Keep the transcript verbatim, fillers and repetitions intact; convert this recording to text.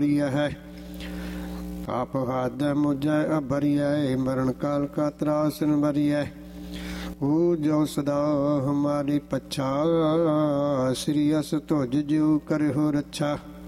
है। आप हाथ मुझे अभरिय मरण काल का त्रासन भरिय। हो जो सदा हमारी पच्छा, श्री अस तुझ जो कर हो रच्छा।